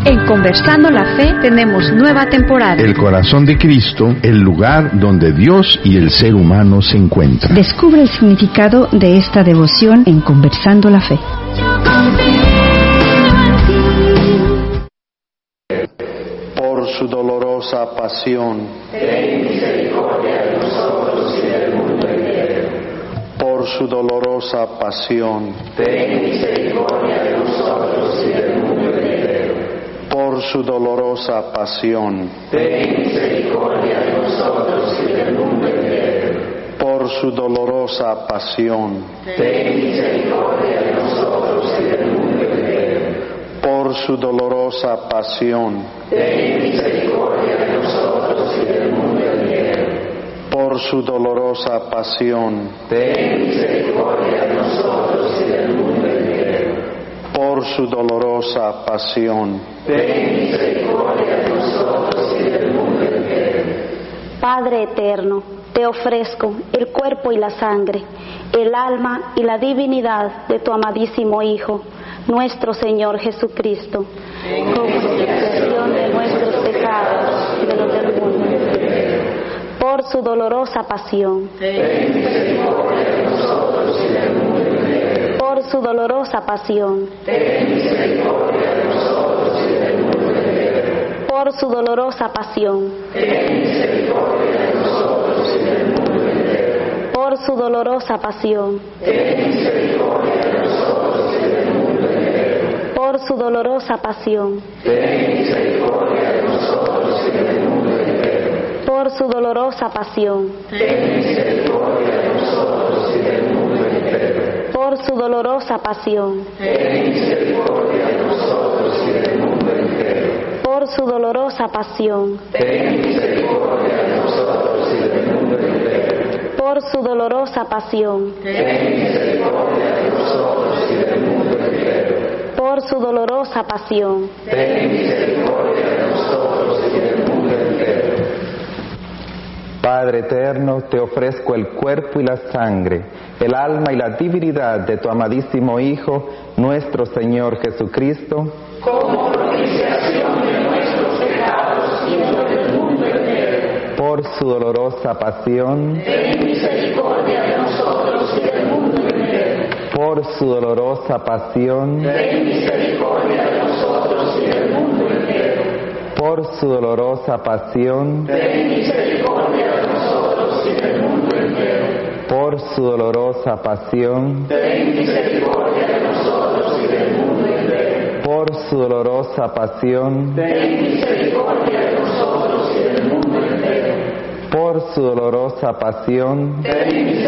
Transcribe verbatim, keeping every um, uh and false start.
En Conversando la Fe tenemos nueva temporada. El corazón de Cristo, el lugar donde Dios y el ser humano se encuentran. Descubre el significado de esta devoción en Conversando la Fe. Por su dolorosa pasión, ten misericordia de nosotros y del mundo entero. Por su dolorosa pasión, ten misericordia de nosotros y del mundo entero. Por su dolorosa pasión, ten misericordia de nosotros y del mundo entero. Por su dolorosa pasión, ten misericordia de nosotros y del mundo entero. Por su dolorosa pasión, ten misericordia de nosotros y del mundo entero. Por su dolorosa pasión, ten misericordia de nosotros y del mundo entero. Por su dolorosa pasión, ten misericordia de nosotros y del mundo entero. Padre eterno, te ofrezco el cuerpo y la sangre, el alma y la divinidad de tu amadísimo Hijo, nuestro Señor Jesucristo, como expiación de nuestros pecados y de los del mundo entero. Por su dolorosa pasión, ten misericordia de nosotros y del mundo entero. por su dolorosa pasión, ten misericordia de nosotros y del mundo entero. por su dolorosa pasión, ten misericordia de nosotros y del mundo entero. por su dolorosa pasión, ten misericordia de nosotros y del mundo entero. por su dolorosa pasión, ten misericordia de nosotros y del mundo entero. por su dolorosa pasión, ten misericordia de nosotros y del mundo entero. por su dolorosa pasión, ten misericordia de nosotros y del mundo entero. por su dolorosa pasión, ten misericordia de nosotros y del mundo entero. por su dolorosa pasión, ten misericordia de nosotros y del mundo entero. por su dolorosa pasión, ten misericordia de nosotros y del mundo entero. Padre eterno, te ofrezco el cuerpo y la sangre, el alma y la divinidad de tu amadísimo Hijo, nuestro Señor Jesucristo, como propiciación de nuestros pecados y de los del mundo entero. por su dolorosa pasión, ten misericordia de nosotros y del mundo entero. por su dolorosa pasión, ten misericordia de nosotros y del mundo entero. por su dolorosa pasión, ten misericordia de nosotros y del mundo entero. por su dolorosa pasión, ten misericordia de nosotros y del mundo entero. por su dolorosa pasión, ten misericordia de nosotros y del mundo entero. por su dolorosa pasión, ten misericordia